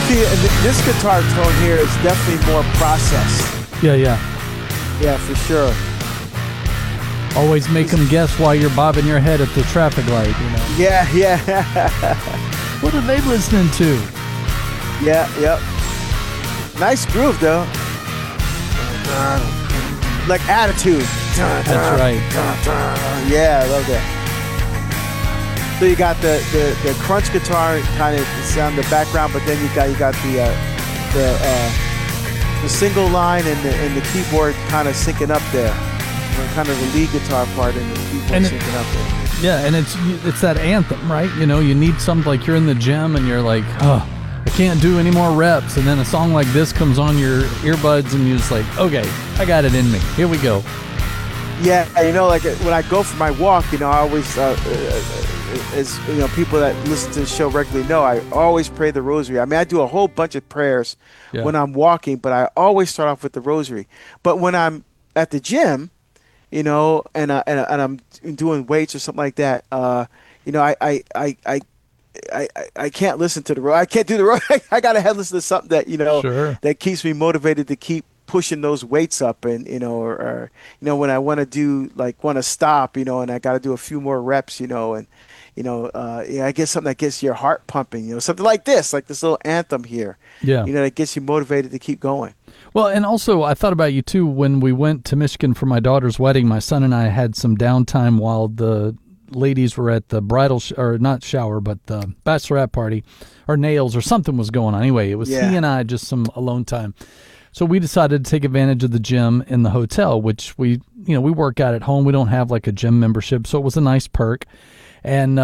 See, this guitar tone here is definitely more processed. Yeah. Yeah, for sure. Always make them guess why you're bobbing your head at the traffic light, you know. Yeah. What are they listening to? Yeah, yep. Nice groove, though. Like attitude. That's right. Yeah, I love that. So you got the crunch guitar kind of sound in the background, but then you got the single line and the keyboard kind of syncing up there. Kind of the lead guitar part and the keyboard syncing up there. Yeah, and it's that anthem, right? You know, you need something like you're in the gym and you're like, oh, I can't do any more reps, and then a song like this comes on your earbuds and you're just like, okay, I got it in me. Here we go. Yeah, you know, like when I go for my walk, you know, I always, as you know, people that listen to the show regularly know, I always pray the rosary. I mean, I do a whole bunch of prayers when I'm walking, but I always start off with the rosary. But when I'm at the gym, you know, and I'm doing weights or something like that, you know, I can't listen to the I can't do the I gotta listen to something that, you know, that keeps me motivated to keep pushing those weights up, and you know, or you know, when I want to stop, you know, and I got to do a few more reps, you know, and you know, I get something that gets your heart pumping, you know, something like this little anthem here, you know, that gets you motivated to keep going. Well, and also I thought about you too when we went to Michigan for my daughter's wedding. My son and I had some downtime while the ladies were at the bridal or not shower, but the bachelorette party, or nails or something was going on. Anyway, it was he and I, just some alone time. So we decided to take advantage of the gym in the hotel, which we work out at home. We don't have like a gym membership, so it was a nice perk. And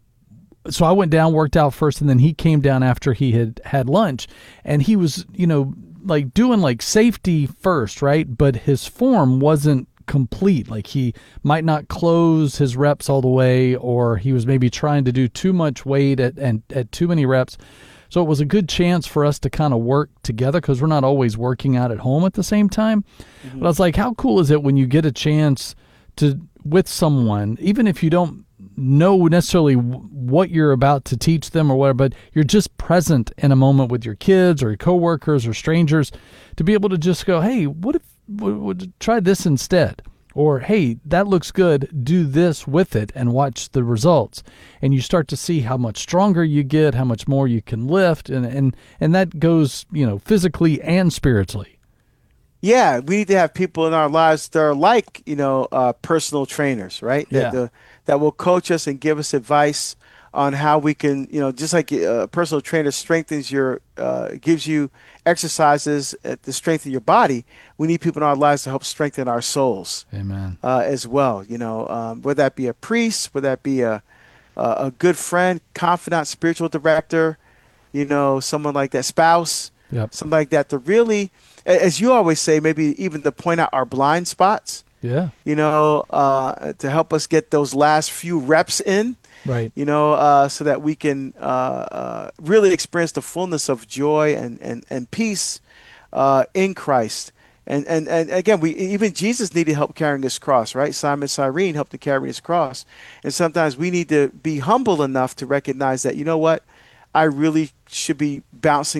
so I went down, worked out first, and then he came down after he had lunch, and he was, you know, like doing like safety first, right? But his form wasn't complete. Like he might not close his reps all the way, or he was maybe trying to do too much weight at too many reps. So it was a good chance for us to kind of work together, because we're not always working out at home at the same time. Mm-hmm. But I was like, how cool is it when you get a chance to, with someone, even if you don't know necessarily what you're about to teach them or whatever, but you're just present in a moment with your kids or your coworkers or strangers, to be able to just go, hey, what if try this instead? Or, hey, that looks good, do this with it and watch the results. And you start to see how much stronger you get, how much more you can lift, and that goes, you know, physically and spiritually. Yeah, we need to have people in our lives that are like, you know, personal trainers, right? That will coach us and give us advice on how we can, you know, just like a personal trainer strengthens gives you exercises to strengthen your body. We need people in our lives to help strengthen our souls. Amen. As well, you know, whether that be a priest, whether that be a good friend, confidant, spiritual director, you know, someone like that, spouse, something like that, to really, as you always say, maybe even to point out our blind spots. Yeah. You know, to help us get those last few reps in. Right. You know, so that we can really experience the fullness of joy and peace in Christ. And again, even Jesus needed help carrying his cross, right? Simon Cyrene helped to carry his cross. And sometimes we need to be humble enough to recognize that, you know what, I really should be bouncing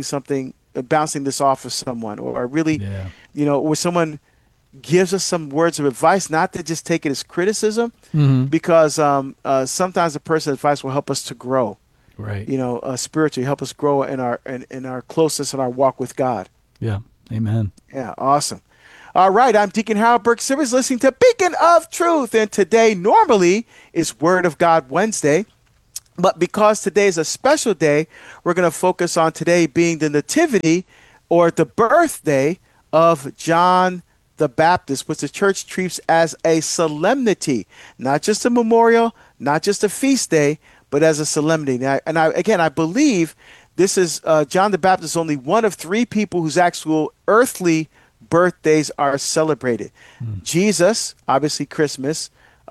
this off of someone, or I really, you know, where someone gives us some words of advice, not to just take it as criticism, because sometimes a person's advice will help us to grow, right? You know, spiritually, help us grow in our closeness and our walk with God. Yeah, amen. Yeah, awesome. All right, I'm Deacon Harold Burke Simmons, listening to Beacon of Truth, and today normally is Word of God Wednesday, but because today is a special day, we're going to focus on today being the nativity, or the birthday of John the Baptist, which the church treats as a solemnity, not just a memorial, not just a feast day, but as a solemnity. I believe this is John the Baptist, only one of three people whose actual earthly birthdays are celebrated. Jesus, obviously Christmas,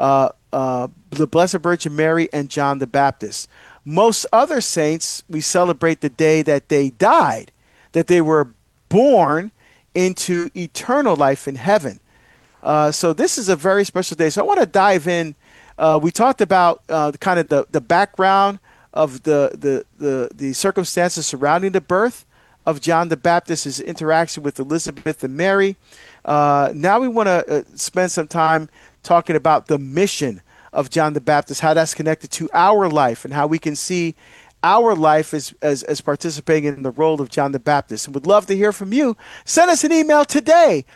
the Blessed Virgin Mary, and John the Baptist. Most other saints, we celebrate the day that they died, that they were born into eternal life in heaven. So this is a very special day. So I want to dive in. We talked about kind of the background of the circumstances surrounding the birth of John the Baptist, his interaction with Elizabeth and Mary. Now we want to spend some time talking about the mission of John the Baptist, how that's connected to our life, and how we can see our life as participating in the role of John the Baptist. And would love to hear from you. Send us an email today,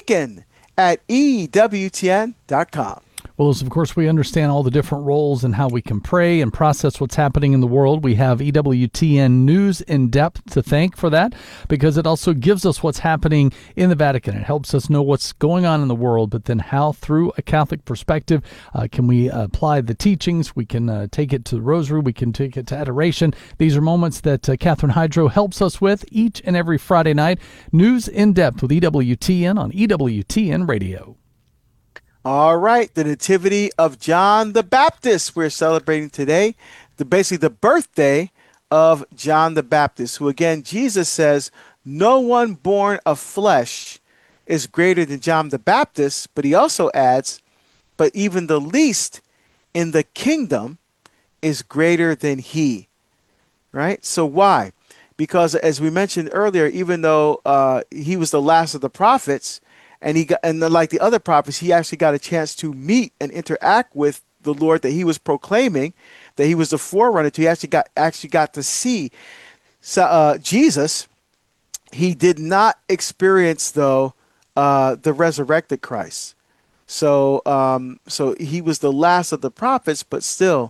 beacon@ewtn.com. Well, as of course we understand all the different roles and how we can pray and process what's happening in the world, we have EWTN News in Depth to thank for that, because it also gives us what's happening in the Vatican. It helps us know what's going on in the world, but then how, through a Catholic perspective, can we apply the teachings? We can take it to the Rosary. We can take it to adoration. These are moments that Catherine Hydro helps us with each and every Friday night. News in Depth with EWTN on EWTN Radio. All right, the Nativity of John the Baptist we're celebrating today, basically the birthday of John the Baptist, who again, Jesus says, no one born of flesh is greater than John the Baptist, but he also adds, but even the least in the kingdom is greater than he, right? So why? Because as we mentioned earlier, even though he was the last of the prophets, and like the other prophets, he actually got a chance to meet and interact with the Lord that he was proclaiming, that he was the forerunner to. He actually got to see Jesus. He did not experience, though, the resurrected Christ. So he was the last of the prophets, but still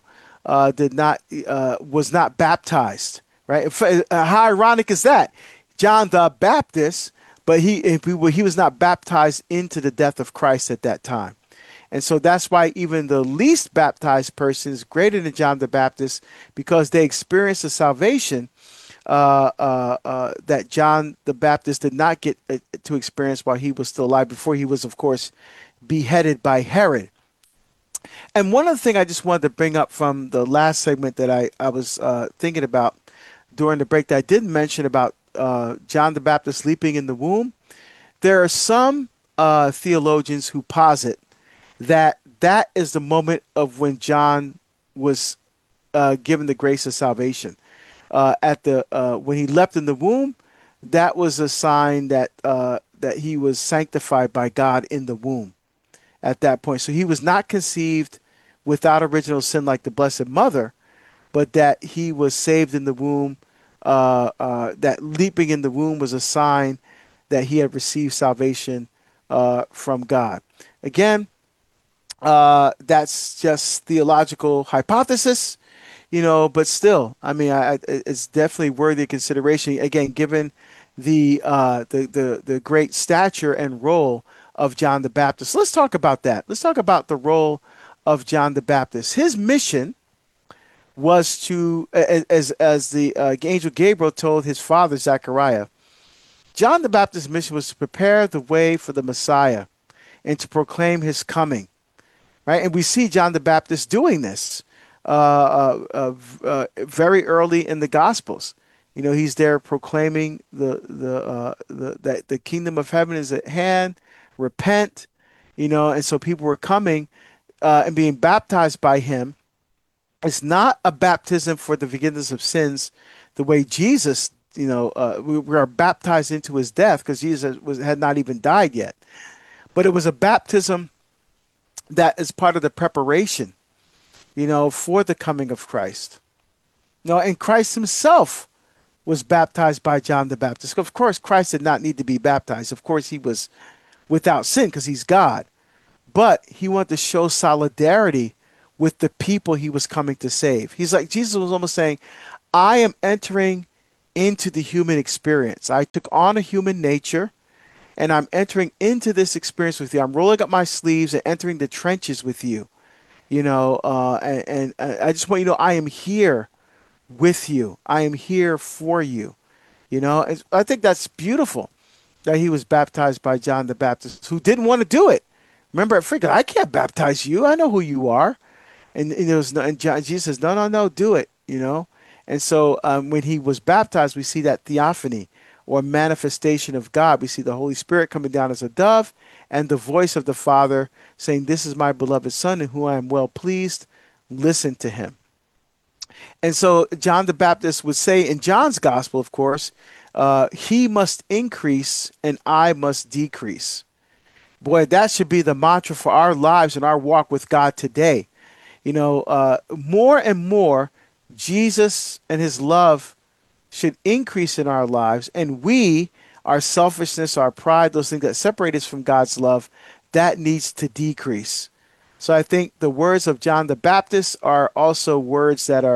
was not baptized. Right? How ironic is that? John the Baptist. But he was not baptized into the death of Christ at that time. And so that's why even the least baptized person is greater than John the Baptist, because they experienced the salvation that John the Baptist did not get to experience while he was still alive, before he was, of course, beheaded by Herod. And one other thing I just wanted to bring up from the last segment that I was thinking about during the break that I didn't mention about John the Baptist leaping in the womb. There are some theologians who posit that is the moment of when John was given the grace of salvation. When he leapt in the womb, that was a sign that he was sanctified by God in the womb at that point. So he was not conceived without original sin like the Blessed Mother, but that he was saved in the womb. That leaping in the womb was a sign that he had received salvation from God. Again, that's just theological hypothesis, but still, I mean, it's definitely worthy of consideration. Again, given the great stature and role of John the Baptist. Let's talk about that. Let's talk about the role of John the Baptist. His mission was to, as the angel Gabriel told his father Zechariah, John the Baptist's mission was to prepare the way for the Messiah and to proclaim his coming, right? And we see John the Baptist doing this very early in the Gospels. He's there proclaiming that the kingdom of heaven is at hand. Repent, and so people were coming and being baptized by him. It's not a baptism for the forgiveness of sins the way Jesus, we are baptized into his death, because Jesus had not even died yet. But it was a baptism that is part of the preparation, for the coming of Christ. And Christ himself was baptized by John the Baptist. Of course, Christ did not need to be baptized. Of course, he was without sin because he's God. But he wanted to show solidarity with the people he was coming to save. Jesus was almost saying, I am entering into the human experience. I took on a human nature, and I'm entering into this experience with you. I'm rolling up my sleeves and entering the trenches with you. And I just want you to know I am here with you. I am here for you. And I think that's beautiful that he was baptized by John the Baptist, who didn't want to do it. Remember, I can't baptize you. I know who you are. And Jesus says, no, do it, And so when he was baptized, we see that theophany, or manifestation of God. We see the Holy Spirit coming down as a dove, and the voice of the Father saying, this is my beloved Son in whom I am well pleased. Listen to him. And so John the Baptist would say in John's gospel, of course, he must increase and I must decrease. Boy, that should be the mantra for our lives and our walk with God today. More and more, Jesus and his love should increase in our lives, and our selfishness, our pride, those things that separate us from God's love, that needs to decrease. So I think the words of John the Baptist are also words that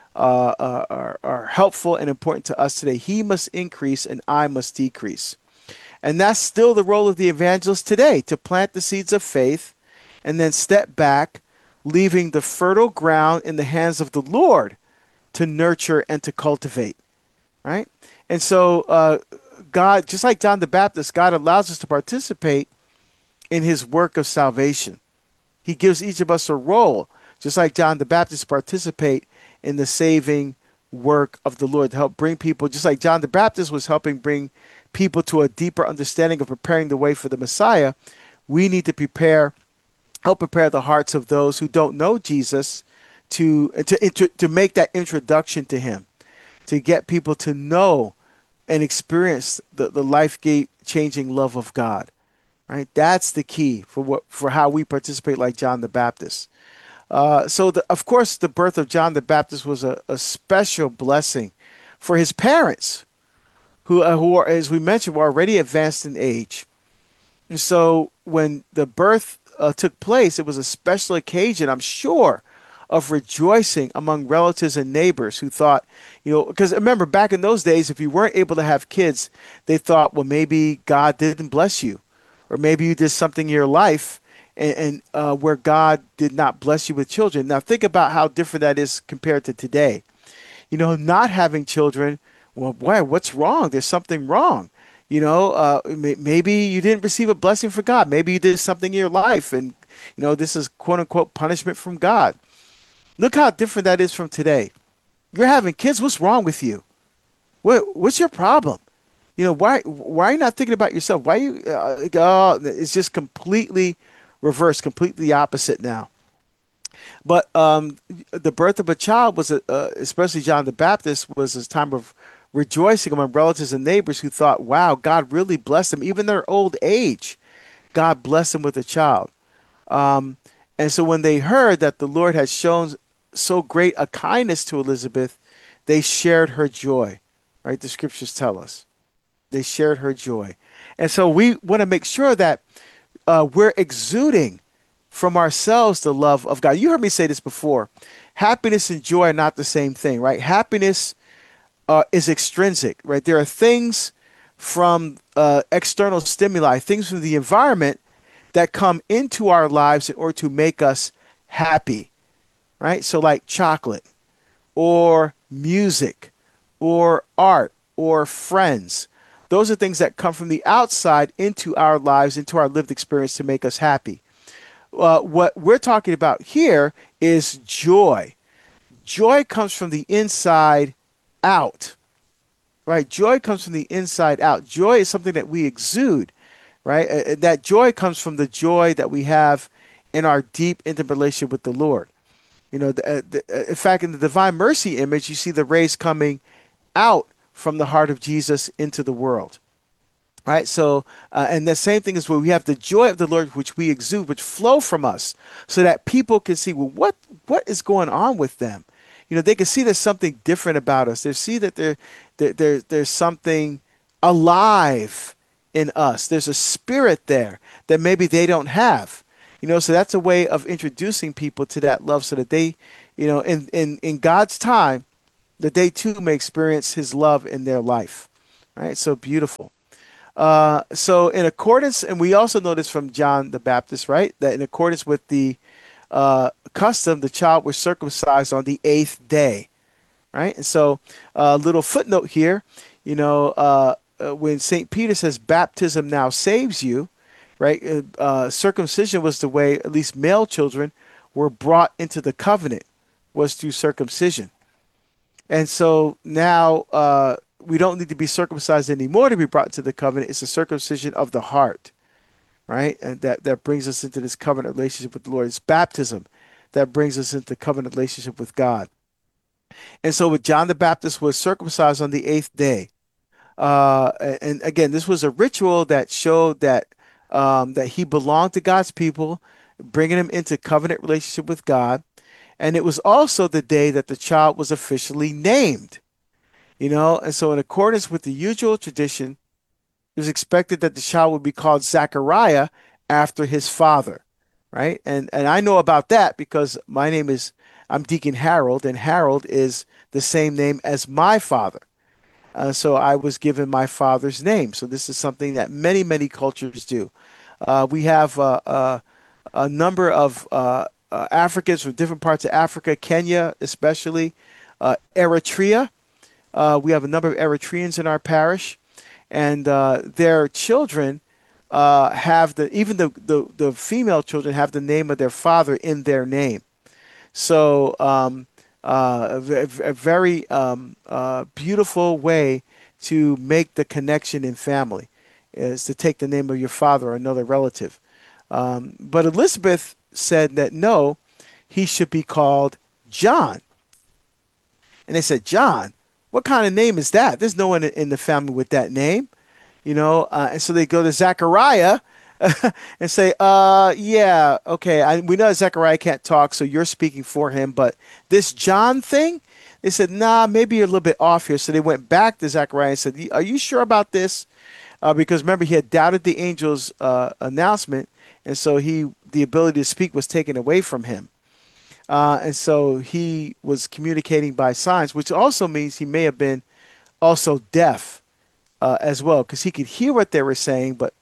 are helpful and important to us today. He must increase and I must decrease. And that's still the role of the evangelist today, to plant the seeds of faith and then step back, leaving the fertile ground in the hands of the Lord to nurture and to cultivate, right? And so God, just like John the Baptist, God allows us to participate in his work of salvation. He gives each of us a role, just like John the Baptist, participate in the saving work of the Lord to help bring people, just like John the Baptist was helping bring people to a deeper understanding of preparing the way for the Messiah. We need to help prepare the hearts of those who don't know Jesus to make that introduction to him, to get people to know and experience the life-changing love of God. Right? That's the key for how we participate like John the Baptist. Of course, the birth of John the Baptist was a special blessing for his parents, who are, as we mentioned, were already advanced in age. And so when the birth took place, it was a special occasion, I'm sure, of rejoicing among relatives and neighbors who thought, because remember, back in those days, if you weren't able to have kids, they thought, well, maybe God didn't bless you, or maybe you did something in your life and where God did not bless you with children. Now, think about how different that is compared to today. Not having children, well, boy, what's wrong? There's something wrong. Maybe you didn't receive a blessing from God. Maybe you did something in your life and, this is quote unquote punishment from God. Look how different that is from today. You're having kids. What's wrong with you? What's your problem? Why are you not thinking about yourself? Why you? It's just completely reversed, completely the opposite now. But the birth of a child was, especially John the Baptist, was a time of rejoicing among relatives and neighbors who thought, wow, God really blessed them. Even their old age, God blessed them with a child. And so when they heard that the Lord had shown so great a kindness to Elizabeth, they shared her joy, right? The scriptures tell us. They shared her joy. And so we want to make sure that we're exuding from ourselves the love of God. You heard me say this before. Happiness and joy are not the same thing, right? Happiness is extrinsic, right? There are things from external stimuli, things from the environment that come into our lives in order to make us happy, right? So like chocolate or music or art or friends. Those are things that come from the outside into our lives, into our lived experience to make us happy. What we're talking about here is joy. Joy comes from the inside out, right? Joy comes from the inside out. Joy is something that we exude, right? That joy comes from the joy that we have in our deep, intimate relationship with the Lord. In fact, in the Divine Mercy image, you see the rays coming out from the heart of Jesus into the world. Right. So, and the same thing is where we have the joy of the Lord, which we exude, which flow from us so that people can see, well, what is going on with them? They can see there's something different about us. They see that there's something alive in us. There's a spirit there that maybe they don't have, so that's a way of introducing people to that love so that they, in God's time, that they too may experience his love in their life. Right. So beautiful. So in accordance, and we also know this from John the Baptist, right, that in accordance with the custom, the child was circumcised on the 8th day, right? And so a little footnote here, when St. Peter says baptism now saves you, right, circumcision was the way at least male children were brought into the covenant, was through circumcision. And so now we don't need to be circumcised anymore to be brought to the covenant. It's a circumcision of the heart, right? And that brings us into this covenant relationship with the Lord. It's baptism that brings us into covenant relationship with God. And so with John the Baptist was circumcised on the eighth day. And again, this was a ritual that showed that he belonged to God's people, bringing him into covenant relationship with God. And it was also the day that the child was officially named. And so in accordance with the usual tradition, it was expected that the child would be called Zachariah after his father, right? And I know about that because I'm Deacon Harold, and Harold is the same name as my father. So I was given my father's name. So this is something that many, many cultures do. We have a number of Africans from different parts of Africa, Kenya especially, Eritrea. We have a number of Eritreans in our parish, and their children have the female children have the name of their father in their name. So a very beautiful way to make the connection in family is to take the name of your father or another relative. But Elizabeth said that no, he should be called John. And they said, John, what kind of name is that? There's no one in the family with that name, and so they go to Zechariah and say, yeah, okay, we know that Zechariah can't talk, so you're speaking for him, but this John thing, they said, nah, maybe you're a little bit off here. So they went back to Zechariah and said, are you sure about this? Because remember, he had doubted the angel's announcement, and so the ability to speak was taken away from him. And so he was communicating by signs, which also means he may have been also deaf as well, because he could hear what they were saying, but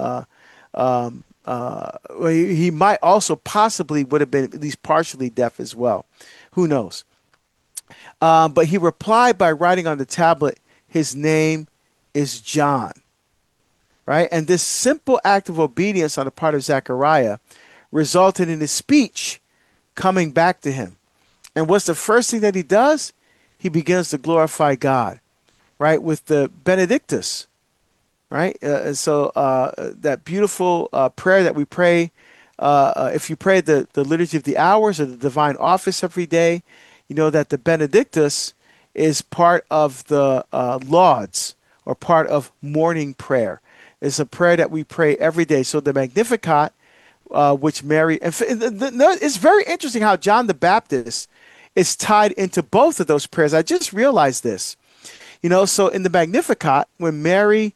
he might also possibly would have been at least partially deaf as well. Who knows? But he replied by writing on the tablet, his name is John. Right? And this simple act of obedience on the part of Zechariah resulted in his speech coming back to him. And what's the first thing that he does? He begins to glorify God, right? With the Benedictus, right? And so that beautiful prayer that we pray, if you pray the Liturgy of the Hours or the Divine Office every day, you know that the Benedictus is part of the Lauds, or part of morning prayer. It's a prayer that we pray every day. So the Magnificat, which Mary, it's very interesting how John the Baptist is tied into both of those prayers. I just realized this. So in the Magnificat, when Mary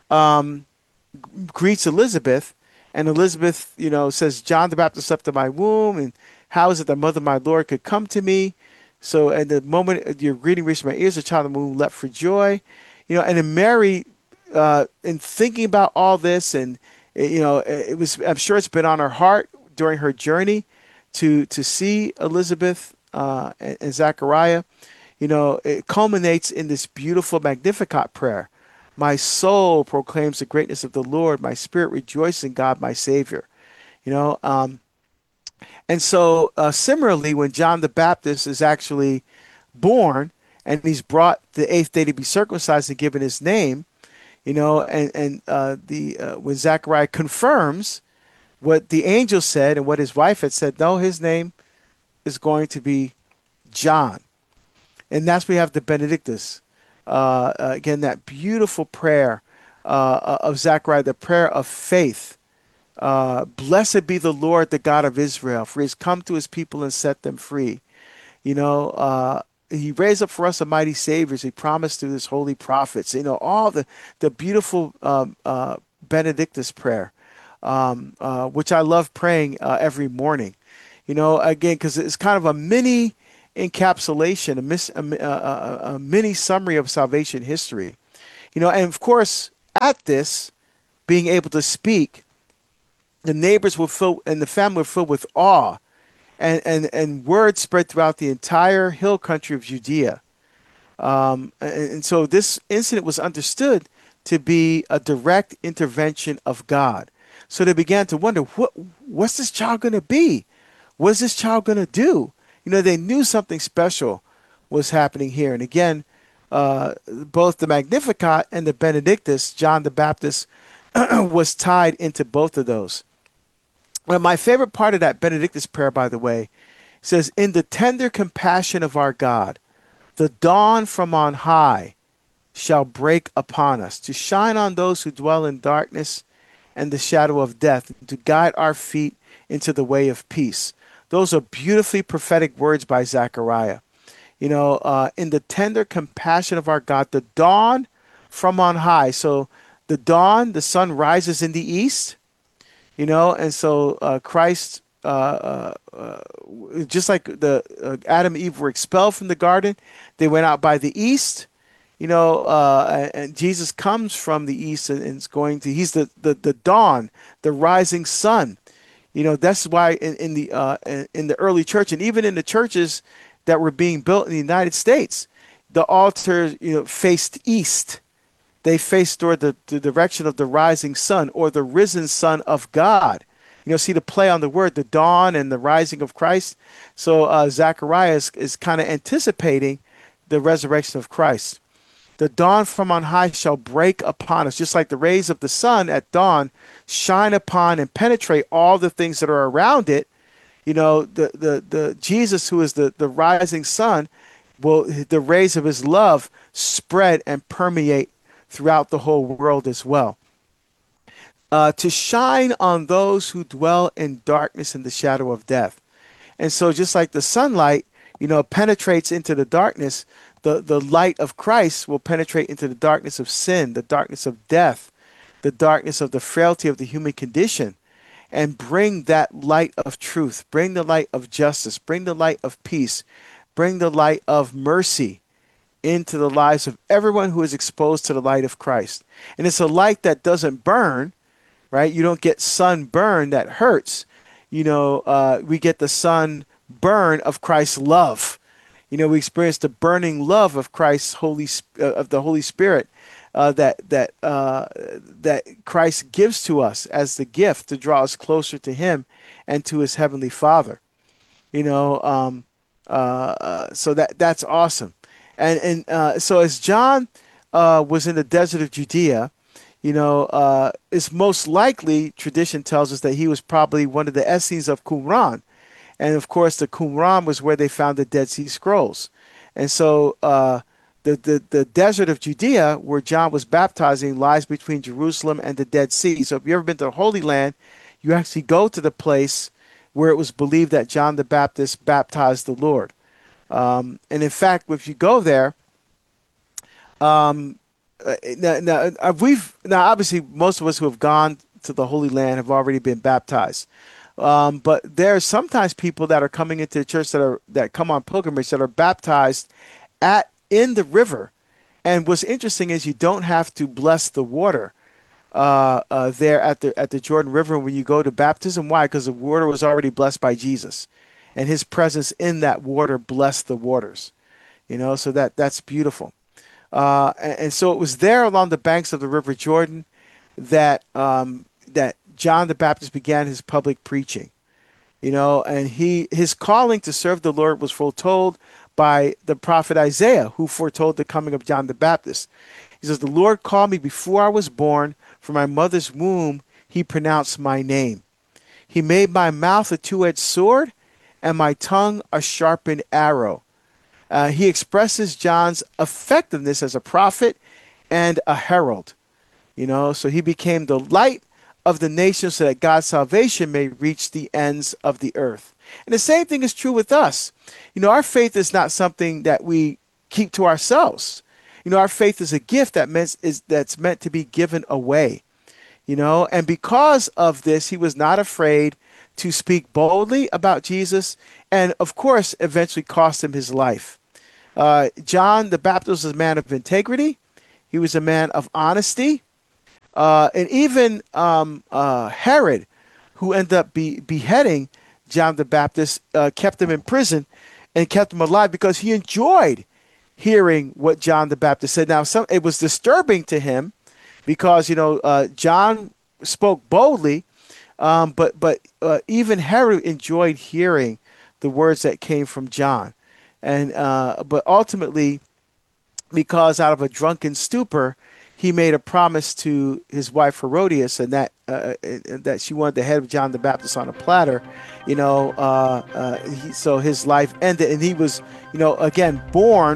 greets Elizabeth, and Elizabeth, says, John the Baptist up to my womb, and how is it the mother of my Lord could come to me? So at the moment your greeting reached my ears, the child of the womb leapt for joy. And then Mary, in thinking about all this, and it was, I'm sure it's been on her heart during her journey to see Elizabeth and Zechariah. It culminates in this beautiful Magnificat prayer. My soul proclaims the greatness of the Lord. My spirit rejoices in God, my Savior. And so similarly, when John the Baptist is actually born and he's brought the eighth day to be circumcised and given his name, when Zechariah confirms what the angel said and what his wife had said, no, his name is going to be John. And that's where we have the Benedictus. Again, that beautiful prayer of Zechariah, the prayer of faith. Blessed be the Lord, the God of Israel, for he has come to his people and set them free. He raised up for us a mighty Savior, as he promised through his holy prophets. All the beautiful Benedictus prayer, which I love praying every morning. Again, because it's kind of a mini encapsulation, a mini summary of salvation history. And of course, at this, being able to speak, the neighbors were filled and the family were filled with awe, and word spread throughout the entire hill country of Judea. And so this incident was understood to be a direct intervention of God. So they began to wonder, what's this child going to be? What's this child going to do? They knew something special was happening here. And again, both the Magnificat and the Benedictus, John the Baptist, was tied into both of those. Well, my favorite part of that Benedictus prayer, by the way, says, in the tender compassion of our God, The dawn from on high shall break upon us, to shine on those who dwell in darkness and the shadow of death, to guide our feet into the way of peace. Those are beautifully prophetic words by Zechariah. In the tender compassion of our God, the dawn from on high. So the dawn, the sun rises in the east, and so Christ, just like the Adam and Eve were expelled from the garden, they went out by the east, and Jesus comes from the east and is he's the dawn, the rising sun. That's why in the early church, and even in the churches that were being built in the United States, the altars, faced east. They faced toward the direction of the rising sun, or the risen Son of God. See the play on the word, the dawn and the rising of Christ. So Zechariah is kind of anticipating the resurrection of Christ. The dawn from on high shall break upon us, just like the rays of the sun at dawn shine upon and penetrate all the things that are around it. The Jesus, who is the rising sun, the rays of his love spread and permeate throughout the whole world as well. To shine on those who dwell in darkness and the shadow of death. And so just like the sunlight, penetrates into the darkness, the light of Christ will penetrate into the darkness of sin, the darkness of death, the darkness of the frailty of the human condition, and bring that light of truth, bring the light of justice, bring the light of peace, bring the light of mercy into the lives of everyone who is exposed to the light of Christ. And it's a light that doesn't burn, right? You don't get sunburn that hurts. We get the sunburn of Christ's love. We experience the burning love of Christ's of the Holy Spirit that Christ gives to us as the gift to draw us closer to Him and to His Heavenly Father. So that's awesome. And so as John was in the desert of Judea, it's most likely, tradition tells us, that he was probably one of the Essenes of Qumran. And of course, the Qumran was where they found the Dead Sea Scrolls. And so the desert of Judea, where John was baptizing, lies between Jerusalem and the Dead Sea. So if you've ever been to the Holy Land, you actually go to the place where it was believed that John the Baptist baptized the Lord. And in fact, if you go there, now obviously most of us who have gone to the Holy Land have already been baptized. But there are sometimes people that are coming into the church that come on pilgrimage that are baptized in the river. And what's interesting is you don't have to bless the water there at the Jordan River when you go to baptism. Why? Because the water was already blessed by Jesus, and His presence in that water blessed the waters. So that's beautiful. And so it was there along the banks of the River Jordan that John the Baptist began his public preaching. And his calling to serve the Lord was foretold by the prophet Isaiah, who foretold the coming of John the Baptist. He says, "The Lord called me before I was born. From my mother's womb, He pronounced my name. He made my mouth a two-edged sword and my tongue a sharpened arrow." He expresses John's effectiveness as a prophet and a herald. So he became the light of the nations so that God's salvation may reach the ends of the earth. And the same thing is true with us. Our faith is not something that we keep to ourselves. Our faith is a gift that's meant to be given away. And because of this, he was not afraid to speak boldly about Jesus, and of course, eventually cost him his life. John the Baptist was a man of integrity. He was a man of honesty. And even Herod, who ended up beheading John the Baptist, kept him in prison and kept him alive because he enjoyed hearing what John the Baptist said. Now, it was disturbing to him because, John spoke boldly, but even Herod enjoyed hearing the words that came from John. And but ultimately, because out of a drunken stupor, he made a promise to his wife Herodias, and that she wanted the head of John the Baptist on a platter. So his life ended, and he was, again, born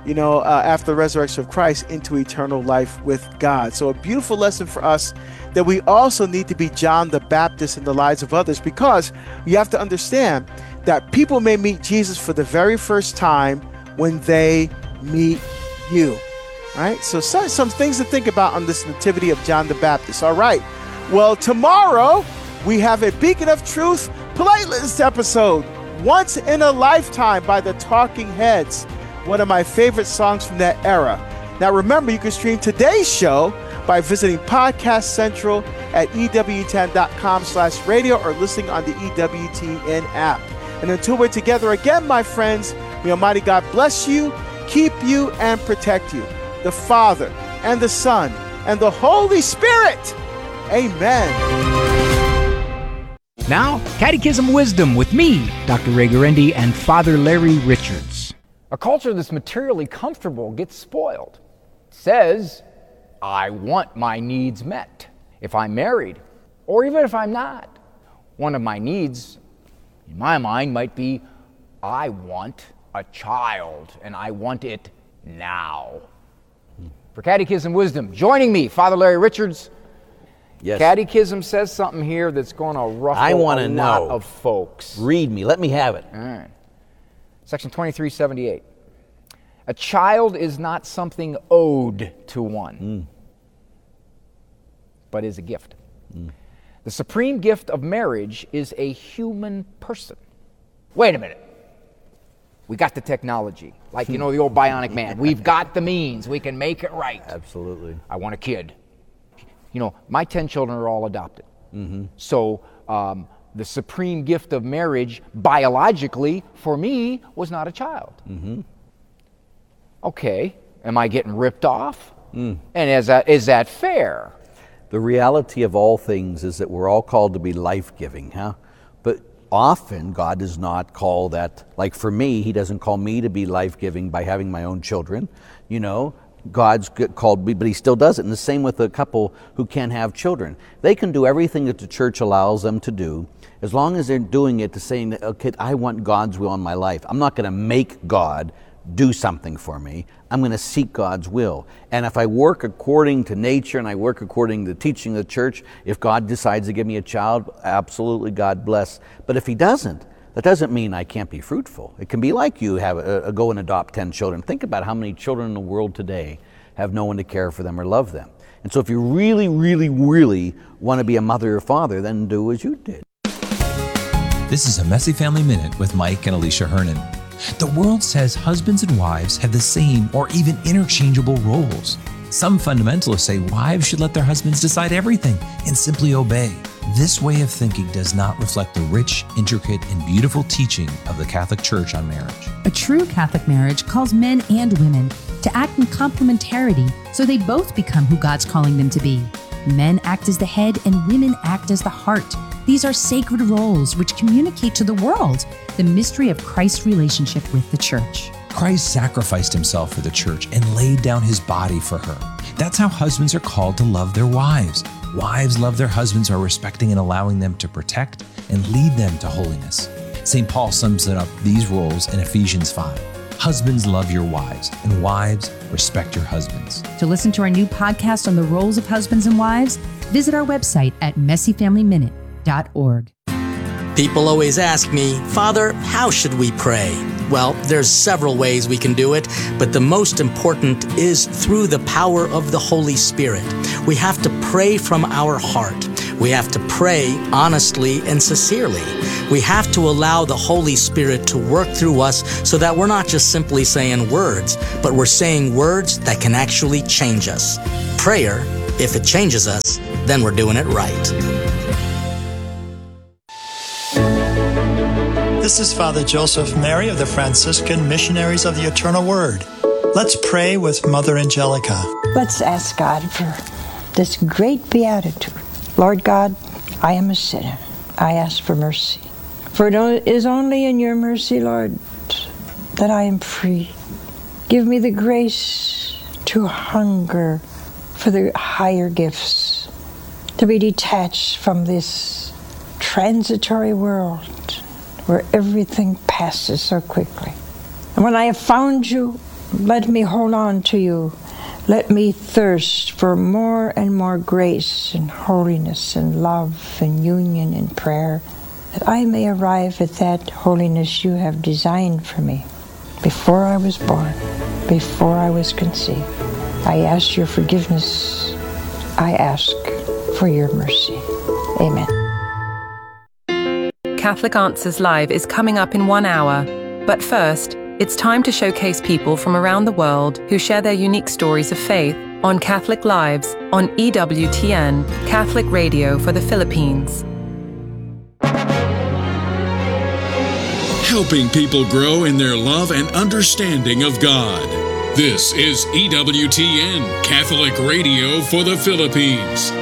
after the resurrection of Christ into eternal life with God. So a beautiful lesson for us that we also need to be John the Baptist in the lives of others, because you have to understand that people may meet Jesus for the very first time when they meet you. Right? So some things to think about on this nativity of John the Baptist. All right. Well, tomorrow we have a Beacon of Truth playlist episode, Once in a Lifetime by the Talking Heads, one of my favorite songs from that era. Now remember, you can stream today's show by visiting Podcast Central at EWTN.com/radio or listening on the EWTN app. And until we're together again, my friends, may Almighty God bless you, keep you, and protect you. The Father, and the Son, and the Holy Spirit. Amen. Now, Catechism Wisdom with me, Dr. Ray Guarendi, and Father Larry Richards. A culture that's materially comfortable gets spoiled. It says, I want my needs met. If I'm married, or even if I'm not, one of my needs, in my mind, might be, I want a child, and I want it now. For Catechism Wisdom, joining me, Father Larry Richards. Yes. Catechism says something here that's going to ruffle a lot of folks. Read me. Let me have it. All right. Section 2378. A child is not something owed to one, but is a gift. The supreme gift of marriage is a human person. Wait a minute. We got the technology. Like, the old bionic man. We've got the means. We can make it right. Absolutely. I want a kid. My 10 children are all adopted. So the supreme gift of marriage, biologically, for me, was not a child. Okay, am I getting ripped off? And is that fair? The reality of all things is that we're all called to be life-giving, But often God does not call that, like for me, He doesn't call me to be life-giving by having my own children. God's called me, but He still does it. And the same with a couple who can't have children. They can do everything that the church allows them to do, as long as they're doing it to saying, okay, I want God's will in my life. I'm not going to make God do something for me. I'm going to seek God's will. And if I work according to nature and I work according to the teaching of the church, if God decides to give me a child, absolutely, God bless. But if He doesn't, that doesn't mean I can't be fruitful. It can be like you have go and adopt 10 children. Think about how many children in the world today have no one to care for them or love them. And so if you really, really, really want to be a mother or father, then do as you did. This is a Messy Family Minute with Mike and Alicia Hernan. The world says husbands and wives have the same or even interchangeable roles. Some fundamentalists say wives should let their husbands decide everything and simply obey. This way of thinking does not reflect the rich, intricate, and beautiful teaching of the Catholic Church on marriage. A true Catholic marriage calls men and women to act in complementarity so they both become who God's calling them to be. Men act as the head and women act as the heart. These are sacred roles which communicate to the world the mystery of Christ's relationship with the church. Christ sacrificed Himself for the church and laid down His body for her. That's how husbands are called to love their wives. Wives love their husbands by respecting and allowing them to protect and lead them to holiness. St. Paul sums it up these roles in Ephesians 5. Husbands, love your wives, and wives, respect your husbands. To listen to our new podcast on the roles of husbands and wives, visit our website at messyfamilyminute.org. People always ask me, Father, how should we pray? Well, there's several ways we can do it, but the most important is through the power of the Holy Spirit. We have to pray from our heart. We have to pray honestly and sincerely. We have to allow the Holy Spirit to work through us so that we're not just simply saying words, but we're saying words that can actually change us. Prayer, if it changes us, then we're doing it right. This is Father Joseph Mary of the Franciscan Missionaries of the Eternal Word. Let's pray with Mother Angelica. Let's ask God for this great beatitude. Lord God, I am a sinner. I ask for mercy. For it is only in your mercy, Lord, that I am free. Give me the grace to hunger for the higher gifts, to be detached from this transitory world where everything passes so quickly. And when I have found you, Let me hold on to you. Let me thirst for more and more grace and holiness and love and union and prayer, that I may arrive at that holiness you have designed for me. Before I was born, before I was conceived, I ask your forgiveness. I ask for your mercy. Amen. Catholic Answers Live is coming up in 1 hour. But first, it's time to showcase people from around the world who share their unique stories of faith on Catholic Lives on EWTN, Catholic Radio for the Philippines. Helping people grow in their love and understanding of God. This is EWTN, Catholic Radio for the Philippines.